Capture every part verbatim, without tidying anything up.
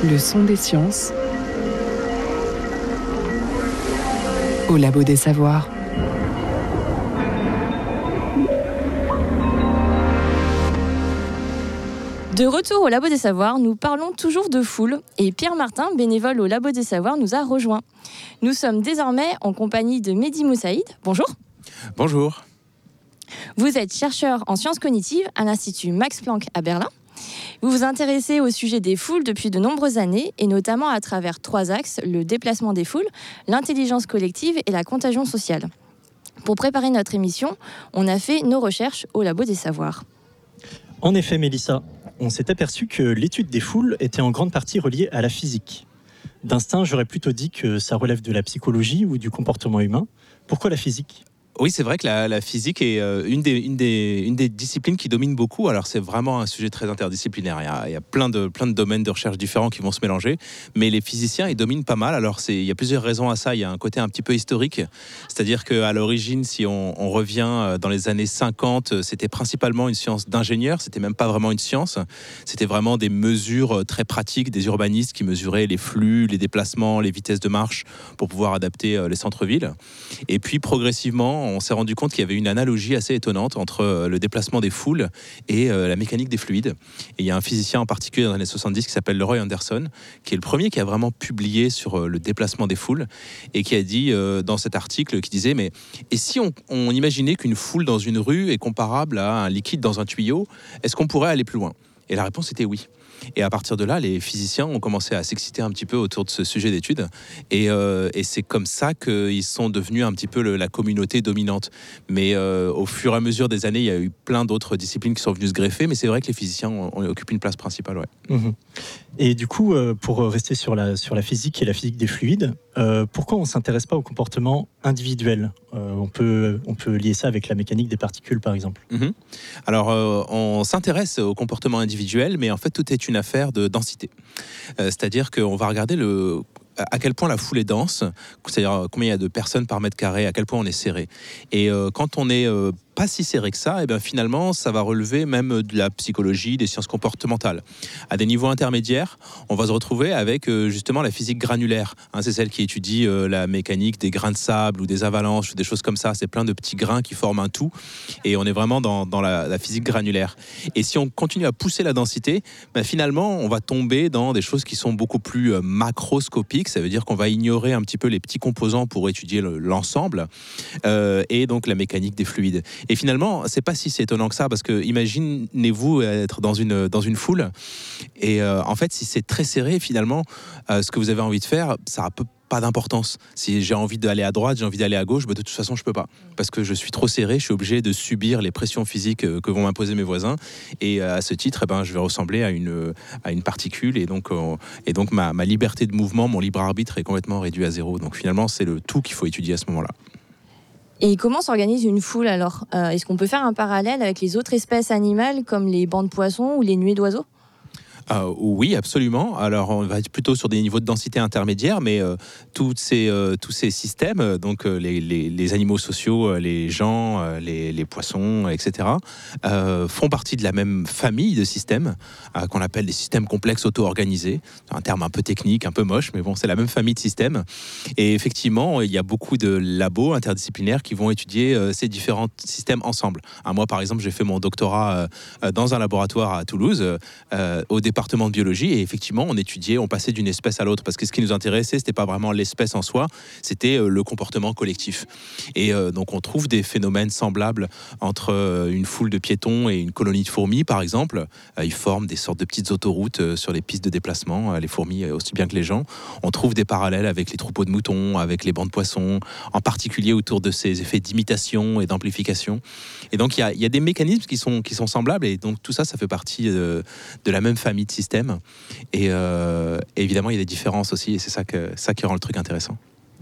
Le son des sciences au Labo des Savoirs. De retour au Labo des Savoirs, nous parlons toujours de foule et Pierre Martin, bénévole au Labo des Savoirs, nous a rejoints. Nous sommes désormais en compagnie de Mehdi Moussaïd. Bonjour. Bonjour. Vous êtes chercheur en sciences cognitives à l'Institut Max Planck à Berlin. Vous vous intéressez au sujet des foules depuis de nombreuses années et notamment à travers trois axes, le déplacement des foules, l'intelligence collective et la contagion sociale. Pour préparer notre émission, on a fait nos recherches au Labo des Savoirs. En effet, Mélissa, on s'est aperçu que l'étude des foules était en grande partie reliée à la physique. D'instinct, j'aurais plutôt dit que ça relève de la psychologie ou du comportement humain. Pourquoi la physique ? Oui, c'est vrai que la, la physique est euh, une, des, une, des, une des disciplines qui domine beaucoup. Alors, c'est vraiment un sujet très interdisciplinaire. Il y a, il y a plein, de, plein de domaines de recherche différents qui vont se mélanger. Mais les physiciens, ils dominent pas mal. Alors, c'est, il y a plusieurs raisons à ça. Il y a un côté un petit peu historique. C'est-à-dire qu'à l'origine, si on, on revient dans les années cinquante, c'était principalement une science d'ingénieur. C'était même pas vraiment une science. C'était vraiment des mesures très pratiques des urbanistes qui mesuraient les flux, les déplacements, les vitesses de marche pour pouvoir adapter les centres-villes. Et puis, progressivement, on s'est rendu compte qu'il y avait une analogie assez étonnante entre le déplacement des foules et la mécanique des fluides. Et il y a un physicien en particulier dans les années soixante-dix qui s'appelle Leroy Anderson, qui est le premier qui a vraiment publié sur le déplacement des foules et qui a dit euh, dans cet article, qui disait, mais et si on, on imaginait qu'une foule dans une rue est comparable à un liquide dans un tuyau, est-ce qu'on pourrait aller plus loin ? Et la réponse était oui. Et à partir de là, les physiciens ont commencé à s'exciter un petit peu autour de ce sujet d'étude. Et, euh, et c'est comme ça qu'ils sont devenus un petit peu le, la communauté dominante. Mais euh, au fur et à mesure des années, il y a eu plein d'autres disciplines qui sont venues se greffer. Mais c'est vrai que les physiciens ont, ont occupé une place principale. Ouais. Mmh. Et du coup, euh, pour rester sur la, sur la physique et la physique des fluides, euh, pourquoi on ne s'intéresse pas au comportement individuel ? euh, on, peut, on peut lier ça avec la mécanique des particules, par exemple. Mmh. Alors, euh, on s'intéresse au comportement individuel, mais en fait, tout est une affaire de densité. Euh, c'est-à-dire qu'on va regarder le, à quel point la foule est dense, c'est-à-dire combien il y a de personnes par mètre carré, à quel point on est serré. Et euh, quand on est euh, pas si serré que ça, et bien finalement, ça va relever même de la psychologie, des sciences comportementales. À des niveaux intermédiaires, on va se retrouver avec euh, justement la physique granulaire. Hein, c'est celle qui étudie euh, la mécanique des grains de sable ou des avalanches, des choses comme ça. C'est plein de petits grains qui forment un tout. Et on est vraiment dans, dans la, la physique granulaire. Et si on continue à pousser la densité, ben finalement, on va tomber dans des choses qui sont beaucoup plus euh, macroscopiques. Ça veut dire qu'on va ignorer un petit peu les petits composants pour étudier le, l'ensemble. Euh, et donc la mécanique des fluides. Et finalement, c'est pas si c'est étonnant que ça, parce que imaginez-vous être dans une, dans une foule, et euh, en fait, si c'est très serré, finalement, euh, ce que vous avez envie de faire, ça n'a pas d'importance. Si j'ai envie d'aller à droite, j'ai envie d'aller à gauche, bah de toute façon, je peux pas. Parce que je suis trop serré, je suis obligé de subir les pressions physiques que vont m'imposer mes voisins. Et à ce titre, eh ben, je vais ressembler à une, à une particule. Et donc, euh, et donc ma, ma liberté de mouvement, mon libre arbitre est complètement réduit à zéro. Donc finalement, c'est le tout qu'il faut étudier à ce moment-là. Et comment s'organise une foule alors ? euh, Est-ce qu'on peut faire un parallèle avec les autres espèces animales comme les bancs de poissons ou les nuées d'oiseaux ? Euh, oui, absolument. Alors, on va être plutôt sur des niveaux de densité intermédiaires, mais euh, toutes ces, euh, tous ces systèmes, euh, donc euh, les, les, les animaux sociaux, euh, les gens, euh, les, les poissons, et cetera, euh, font partie de la même famille de systèmes euh, qu'on appelle des systèmes complexes auto-organisés. C'est un terme un peu technique, un peu moche, mais bon, c'est la même famille de systèmes. Et effectivement, il y a beaucoup de labos interdisciplinaires qui vont étudier euh, ces différents systèmes ensemble. Ah, moi, par exemple, j'ai fait mon doctorat euh, dans un laboratoire à Toulouse, euh, au département de biologie, et effectivement on étudiait, on passait d'une espèce à l'autre, parce que ce qui nous intéressait, c'était pas vraiment l'espèce en soi, c'était euh, le comportement collectif. Et euh, donc on trouve des phénomènes semblables entre euh, une foule de piétons et une colonie de fourmis, par exemple. Euh, ils forment des sortes de petites autoroutes euh, sur les pistes de déplacement, euh, les fourmis euh, aussi bien que les gens. On trouve des parallèles avec les troupeaux de moutons, avec les bancs de poissons, en particulier autour de ces effets d'imitation et d'amplification. Et donc il y a, y a des mécanismes qui sont, qui sont semblables, et donc tout ça, ça fait partie de, de la même famille de systèmes. Et, euh, et évidemment, il y a des différences aussi, et c'est ça, que, ça qui rend le truc intéressant.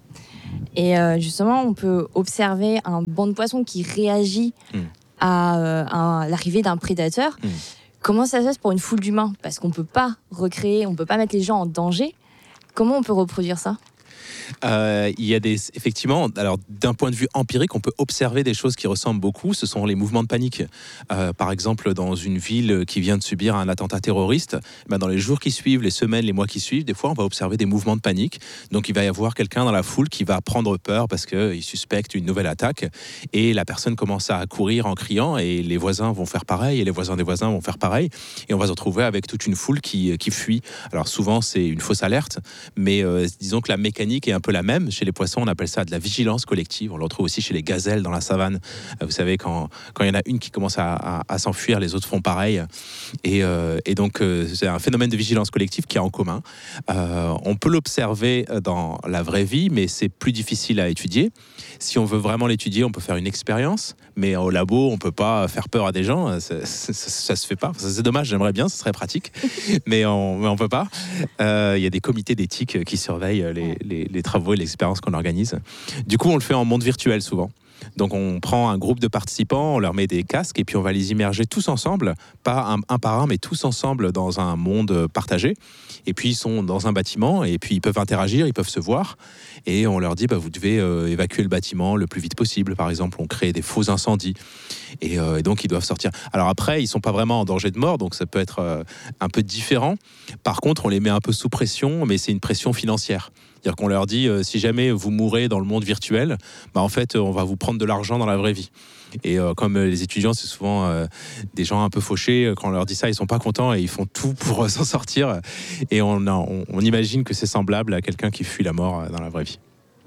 Et euh, justement, on peut observer un banc de poissons qui réagit mmh. à, euh, à l'arrivée d'un prédateur. Mmh. Comment ça se passe pour une foule d'humains ? Parce qu'on ne peut pas recréer, on ne peut pas mettre les gens en danger. Comment on peut reproduire ça ? Euh, il y a des, effectivement, alors d'un point de vue empirique, on peut observer des choses qui ressemblent beaucoup. Ce sont les mouvements de panique. Euh, par exemple, dans une ville qui vient de subir un attentat terroriste, ben dans les jours qui suivent, les semaines, les mois qui suivent, des fois, on va observer des mouvements de panique. Donc, il va y avoir quelqu'un dans la foule qui va prendre peur parce qu'il suspecte une nouvelle attaque. Et la personne commence à courir en criant et les voisins vont faire pareil et les voisins des voisins vont faire pareil. Et on va se retrouver avec toute une foule qui, qui fuit. Alors, souvent, c'est une fausse alerte, mais euh, disons que la mécanique est un peu la même. Chez les poissons, on appelle ça de la vigilance collective. On le retrouve aussi chez les gazelles dans la savane. Euh, vous savez, quand quand il y en a une qui commence à, à, à s'enfuir, les autres font pareil. Et, euh, et donc, euh, c'est un phénomène de vigilance collective qui est en commun. Euh, on peut l'observer dans la vraie vie, mais c'est plus difficile à étudier. Si on veut vraiment l'étudier, on peut faire une expérience, mais au labo, on peut pas faire peur à des gens. Ça, ça, ça, ça se fait pas. Ça, c'est dommage. J'aimerais bien, ce serait pratique, mais on, mais on peut pas. Il euh, y a des comités d'éthique qui surveillent les, les, les travaux et l'expérience qu'on organise. Du coup, on le fait en monde virtuel souvent. Donc on prend un groupe de participants, on leur met des casques et puis on va les immerger tous ensemble, pas un, un par un, mais tous ensemble dans un monde partagé. Et puis ils sont dans un bâtiment et puis ils peuvent interagir, ils peuvent se voir. Et on leur dit, bah, vous devez euh, évacuer le bâtiment le plus vite possible. Par exemple, on crée des faux incendies. Et, euh, et donc ils doivent sortir. Alors après, ils ne sont pas vraiment en danger de mort, donc ça peut être euh, un peu différent. Par contre, on les met un peu sous pression, mais c'est une pression financière. C'est-à-dire qu'on leur dit, euh, si jamais vous mourrez dans le monde virtuel, bah en fait, on va vous prendre de l'argent dans la vraie vie. Et euh, comme euh, les étudiants, c'est souvent euh, des gens un peu fauchés, quand on leur dit ça, ils sont pas contents et ils font tout pour euh, s'en sortir. Et on, on, on imagine que c'est semblable à quelqu'un qui fuit la mort euh, dans la vraie vie.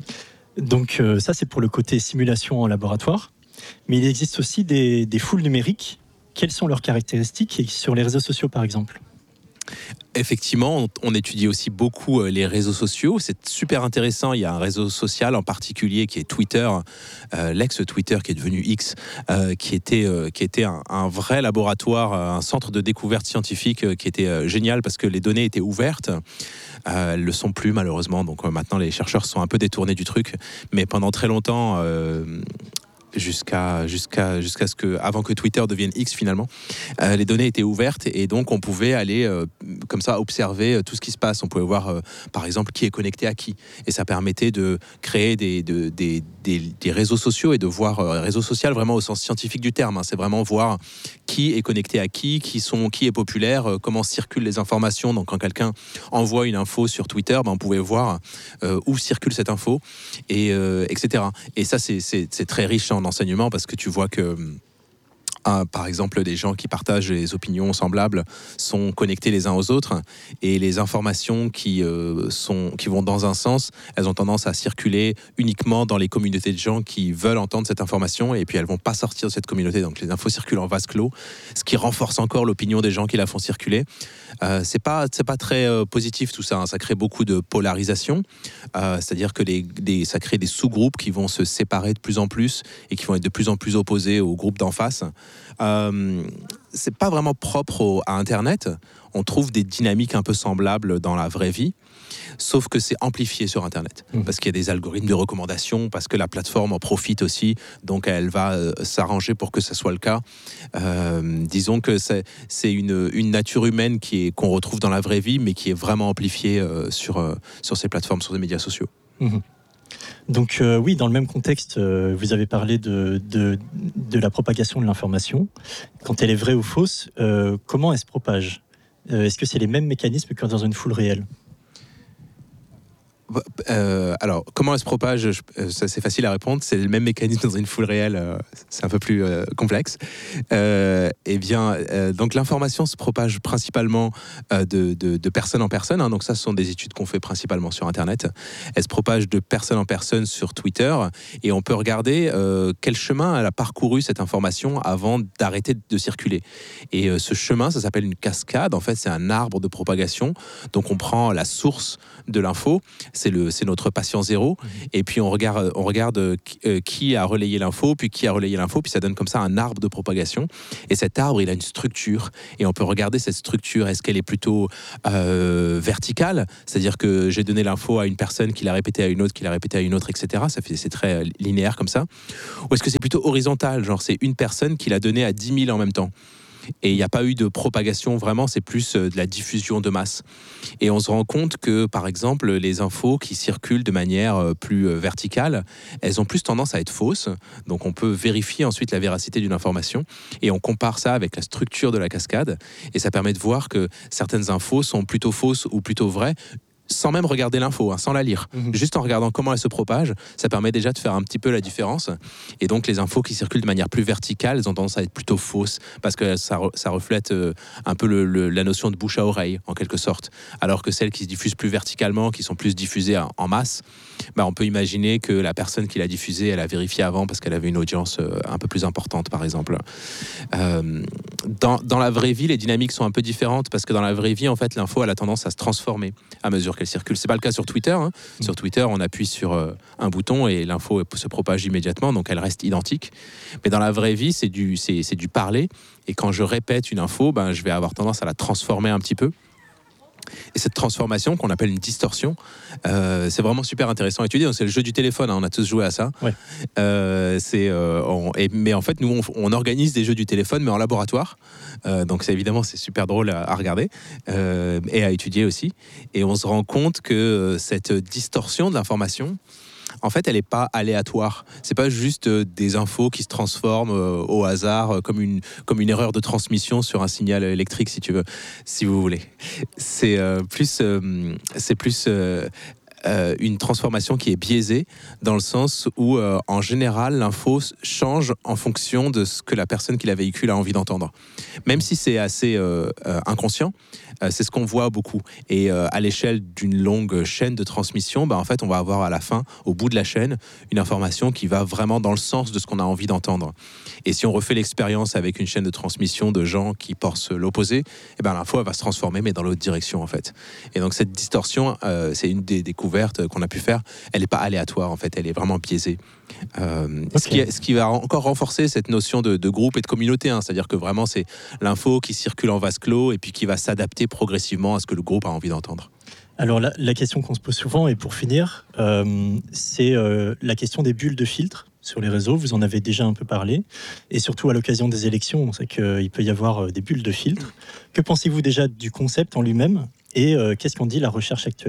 Donc euh, ça, c'est pour le côté simulation en laboratoire. Mais il existe aussi des, des foules numériques. Quelles sont leurs caractéristiques et sur les réseaux sociaux, par exemple ? Effectivement, on, on étudie aussi beaucoup euh, les réseaux sociaux. C'est super intéressant. Il y a un réseau social en particulier qui est Twitter, euh, l'ex-Twitter qui est devenu X, euh, qui était, euh, qui était un, un vrai laboratoire, un centre de découverte scientifique euh, qui était euh, génial parce que les données étaient ouvertes. Euh, elles ne le sont plus malheureusement. Donc euh, maintenant, les chercheurs sont un peu détournés du truc. Mais pendant très longtemps... Euh, jusqu'à jusqu'à jusqu'à ce que avant que Twitter devienne X finalement, euh, les données étaient ouvertes et donc on pouvait aller euh, comme ça observer euh, tout ce qui se passe. On pouvait voir euh, par exemple qui est connecté à qui et ça permettait de créer des de, des, des des réseaux sociaux et de voir euh, réseau social vraiment au sens scientifique du terme. Hein. C'est vraiment voir qui est connecté à qui, qui sont qui est populaire, euh, comment circulent les informations. Donc quand quelqu'un envoie une info sur Twitter, ben, on pouvait voir euh, où circule cette info et euh, et cetera. Et ça c'est c'est c'est très riche en enseignement parce que tu vois que euh, par exemple des gens qui partagent des opinions semblables sont connectés les uns aux autres et les informations qui, euh, sont, qui vont dans un sens, elles ont tendance à circuler uniquement dans les communautés de gens qui veulent entendre cette information et puis elles vont pas sortir de cette communauté, donc les infos circulent en vase clos, ce qui renforce encore l'opinion des gens qui la font circuler. Euh, c'est pas, c'est pas très euh, positif tout ça, hein. Ça crée beaucoup de polarisation, euh, c'est-à-dire que les, les, ça crée des sous-groupes qui vont se séparer de plus en plus et qui vont être de plus en plus opposés au groupe d'en face. Euh, c'est pas vraiment propre au, à Internet. On trouve des dynamiques un peu semblables dans la vraie vie, sauf que c'est amplifié sur Internet, mmh. parce qu'il y a des algorithmes de recommandation, parce que la plateforme en profite aussi, donc elle va euh, s'arranger pour que ça soit le cas. Euh, disons que c'est, c'est une, une nature humaine qui est, qu'on retrouve dans la vraie vie, mais qui est vraiment amplifiée euh, sur, euh, sur ces plateformes, sur les médias sociaux. Mmh. Donc euh, oui, dans le même contexte, euh, vous avez parlé de, de, de la propagation de l'information. Quand elle est vraie ou fausse, euh, comment elle se propage ? euh, Est-ce que c'est les mêmes mécanismes que dans une foule réelle ? Euh, alors, comment elle se propage, je, euh, ça, c'est facile à répondre. C'est le même mécanisme dans une foule réelle. Euh, c'est un peu plus euh, complexe. Euh, eh bien, euh, donc l'information se propage principalement euh, de, de, de personne en personne. Hein, donc ça, ce sont des études qu'on fait principalement sur Internet. Elle se propage de personne en personne sur Twitter, et on peut regarder euh, quel chemin elle a parcouru cette information avant d'arrêter de circuler. Et euh, ce chemin, ça s'appelle une cascade. En fait, c'est un arbre de propagation. Donc, on prend la source de l'info. C'est, le, c'est notre patient zéro, mmh. et puis on regarde, on regarde qui, qui a relayé l'info, puis qui a relayé l'info, puis ça donne comme ça un arbre de propagation, et cet arbre, il a une structure, et on peut regarder cette structure, est-ce qu'elle est plutôt euh, verticale, c'est-à-dire que j'ai donné l'info à une personne qui l'a répétée à une autre, qui l'a répétée à une autre, et cetera, ça fait, c'est très linéaire comme ça, ou est-ce que c'est plutôt horizontal, genre c'est une personne qui l'a donné à dix mille en même temps. Et il n'y a pas eu de propagation vraiment, c'est plus de la diffusion de masse. Et on se rend compte que, par exemple, les infos qui circulent de manière plus verticale, elles ont plus tendance à être fausses. Donc on peut vérifier ensuite la véracité d'une information. Et on compare ça avec la structure de la cascade. Et ça permet de voir que certaines infos sont plutôt fausses ou plutôt vraies, sans même regarder l'info, hein, sans la lire. Mmh. Juste en regardant comment elle se propage, ça permet déjà de faire un petit peu la différence. Et donc les infos qui circulent de manière plus verticale, elles ont tendance à être plutôt fausses, parce que ça, re, ça reflète euh, un peu le, le, la notion de bouche à oreille, en quelque sorte. Alors que celles qui se diffusent plus verticalement, qui sont plus diffusées en, en masse, bah, on peut imaginer que la personne qui l'a diffusée, elle a vérifié avant parce qu'elle avait une audience euh, un peu plus importante, par exemple. Euh, dans, dans la vraie vie, les dynamiques sont un peu différentes, parce que dans la vraie vie, en fait, l'info, elle a tendance à se transformer à mesure qu'elle circule. C'est pas le cas sur Twitter. Hein. Mmh. Sur Twitter, on appuie sur euh, un bouton et l'info se propage immédiatement, donc elle reste identique. Mais dans la vraie vie, c'est du, c'est, c'est du parler. Et quand je répète une info, ben, je vais avoir tendance à la transformer un petit peu. Et cette transformation, qu'on appelle une distorsion, euh, c'est vraiment super intéressant à étudier. C'est le jeu du téléphone, hein, on a tous joué à ça. Ouais. Euh, c'est, euh, on, et, mais en fait, nous, on, on organise des jeux du téléphone, mais en laboratoire. Euh, donc c'est, évidemment, c'est super drôle à, à regarder euh, et à étudier aussi. Et on se rend compte que euh, cette distorsion de l'information, en fait, elle n'est pas aléatoire. C'est pas juste euh, des infos qui se transforment euh, au hasard, euh, comme une comme une erreur de transmission sur un signal électrique, si tu veux, si vous voulez. C'est euh, plus euh, c'est plus euh, euh, une transformation qui est biaisée, dans le sens où, euh, en général, l'info change en fonction de ce que la personne qui la véhicule a envie d'entendre. Même si c'est assez euh, euh, inconscient, euh, c'est ce qu'on voit beaucoup. Et euh, à l'échelle d'une longue chaîne de transmission, bah, en fait, on va avoir à la fin, au bout de la chaîne, une information qui va vraiment dans le sens de ce qu'on a envie d'entendre. Et si on refait l'expérience avec une chaîne de transmission de gens qui pensent l'opposé, eh ben, l'info elle va se transformer, mais dans l'autre direction, en fait. Et donc cette distorsion, euh, c'est une des découvertes qu'on a pu faire. Elle n'est pas aléatoire, en fait, elle est vraiment biaisée. Euh, okay. ce, qui, ce qui va encore renforcer cette notion de, de groupe et de communauté, hein, c'est-à-dire que vraiment c'est l'info qui circule en vase clos et puis qui va s'adapter progressivement à ce que le groupe a envie d'entendre. Alors la, la question qu'on se pose souvent, et pour finir, euh, c'est euh, la question des bulles de filtre sur les réseaux. Vous en avez déjà un peu parlé, et surtout à l'occasion des élections, on sait qu'il peut y avoir des bulles de filtre. Que pensez-vous déjà du concept en lui-même, et euh, qu'est-ce qu'en dit la recherche actuelle ?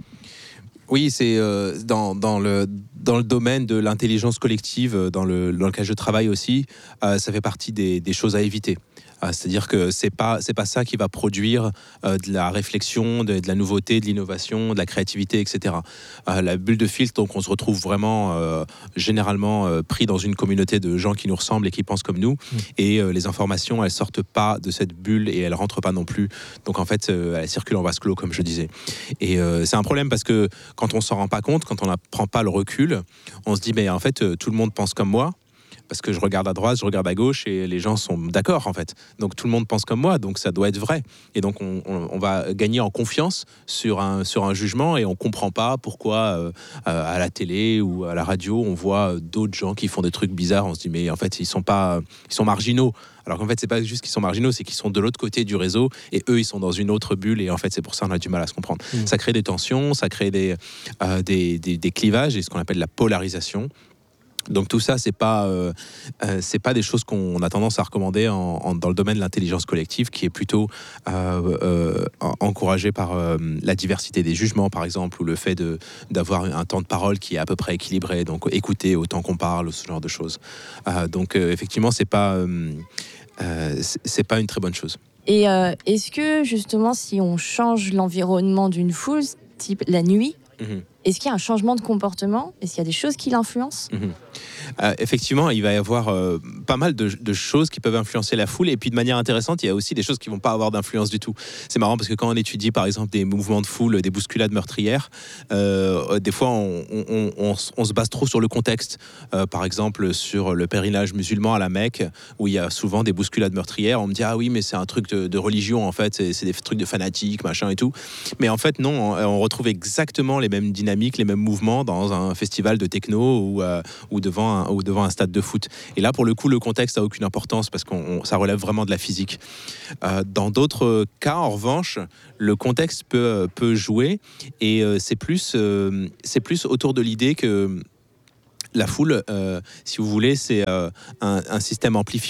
Oui, c'est euh, dans, dans, le, dans le domaine de l'intelligence collective, dans, le, dans lequel je travaille aussi, euh, ça fait partie des, des choses à éviter. Euh, c'est-à-dire que c'est pas, c'est pas ça qui va produire euh, de la réflexion, de, de la nouveauté, de l'innovation, de la créativité, et cetera. Euh, la bulle de filtre, donc on se retrouve vraiment euh, généralement euh, pris dans une communauté de gens qui nous ressemblent et qui pensent comme nous. Mmh. Et euh, les informations, elles sortent pas de cette bulle et elles rentrent pas non plus. Donc en fait, euh, elles circulent en vase clos, comme je disais. Et euh, c'est un problème parce que quand on s'en rend pas compte, quand on ne prend pas le recul, on se dit mais en fait euh, tout le monde pense comme moi. Parce que je regarde à droite, je regarde à gauche et les gens sont d'accord en fait. Donc tout le monde pense comme moi, donc ça doit être vrai. Et donc on, on, on va gagner en confiance sur un, sur un jugement et on ne comprend pas pourquoi euh, à la télé ou à la radio on voit d'autres gens qui font des trucs bizarres. On se dit mais en fait ils sont, pas, ils sont marginaux. Alors qu'en fait c'est pas juste qu'ils sont marginaux, c'est qu'ils sont de l'autre côté du réseau et eux ils sont dans une autre bulle et en fait c'est pour ça qu'on a du mal à se comprendre. Mmh. Ça crée des tensions, ça crée des, euh, des, des, des clivages et ce qu'on appelle la polarisation. Donc tout ça, c'est pas, euh, euh, c'est pas des choses qu'on a tendance à recommander en, en, dans le domaine de l'intelligence collective, qui est plutôt euh, euh, encouragé par euh, la diversité des jugements, par exemple, ou le fait de, d'avoir un temps de parole qui est à peu près équilibré, donc écouter autant qu'on parle, ce genre de choses. Euh, donc euh, effectivement, c'est pas, euh, euh, c'est, c'est pas une très bonne chose. Et euh, est-ce que justement, si on change l'environnement d'une foule, type la nuit, mmh. est-ce qu'il y a un changement de comportement ? Est-ce qu'il y a des choses qui l'influencent ? mmh. euh, Effectivement, il va y avoir euh, pas mal de, de choses qui peuvent influencer la foule. Et puis de manière intéressante, il y a aussi des choses qui ne vont pas avoir d'influence du tout. C'est marrant parce que quand on étudie par exemple des mouvements de foule, des bousculades meurtrières, euh, des fois on, on, on, on se base trop sur le contexte. Euh, par exemple sur le pèlerinage musulman à la Mecque, où il y a souvent des bousculades meurtrières. On me dit ah oui mais c'est un truc de, de religion en fait, c'est, c'est des trucs de fanatiques, machin et tout. Mais en fait non, on, on retrouve exactement les mêmes dynamiques, les mêmes mouvements dans un festival de techno ou, euh, ou, devant un, ou devant un stade de foot. Et là, pour le coup, le contexte n'a aucune importance parce que ça relève vraiment de la physique. Euh, dans d'autres cas, en revanche, le contexte peut, peut jouer et euh, c'est, plus, euh, c'est plus autour de l'idée que la foule, euh, si vous voulez, c'est euh, un, un système amplifiant.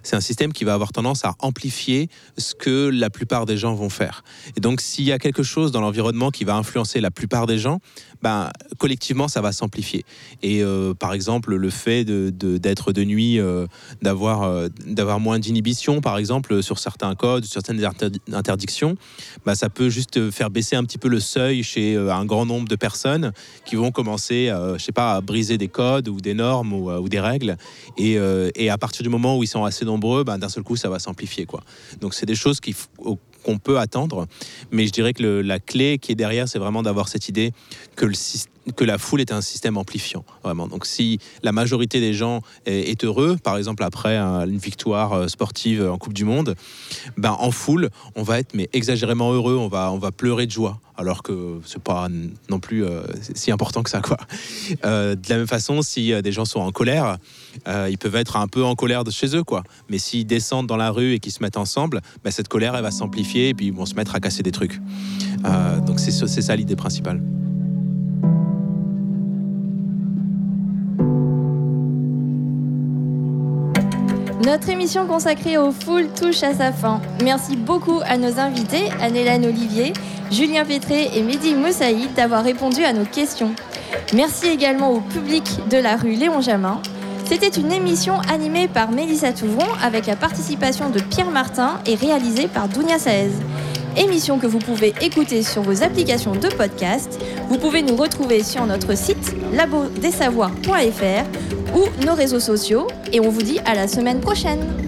c'est un système qui va avoir tendance à amplifier ce que la plupart des gens vont faire. Et donc, s'il y a quelque chose dans l'environnement qui va influencer la plupart des gens, ben, collectivement, ça va s'amplifier. Et euh, par exemple, le fait de, de, d'être de nuit, euh, d'avoir, euh, d'avoir moins d'inhibition, par exemple, sur certains codes, sur certaines interdictions, ben, ça peut juste faire baisser un petit peu le seuil chez euh, un grand nombre de personnes qui vont commencer, euh, je sais pas, à briser des codes ou des normes ou, euh, ou des règles. Et, euh, et à partir du moment où ils sont assez nombreux, ben, d'un seul coup, ça va s'amplifier, quoi. Donc, c'est des choses qui qu'on peut attendre, mais je dirais que le, la clé qui est derrière, c'est vraiment d'avoir cette idée que, le, que la foule est un système amplifiant, vraiment. Donc si la majorité des gens est, est heureux, par exemple après une victoire sportive en Coupe du Monde, ben en foule, on va être mais exagérément heureux, on va, on va pleurer de joie, alors que c'est pas non plus euh, si important que ça, quoi. Euh, de la même façon, si des gens sont en colère, euh, ils peuvent être un peu en colère de chez eux, quoi. Mais s'ils descendent dans la rue et qu'ils se mettent ensemble, ben cette colère, elle va s'amplifier et puis ils vont se mettre à casser des trucs. Euh, donc c'est, c'est ça l'idée principale. Notre émission consacrée aux foules touche à sa fin. Merci beaucoup à nos invités, Anne-Hélène Olivier, Julien Pétré et Mehdi Moussaïd d'avoir répondu à nos questions. Merci également au public de la rue Léon Jamin. C'était une émission animée par Mélissa Touvron avec la participation de Pierre Martin et réalisée par Dounia Saez. Émission que vous pouvez écouter sur vos applications de podcast. Vous pouvez nous retrouver sur notre site labo des savoirs point f r ou nos réseaux sociaux. Et on vous dit à la semaine prochaine.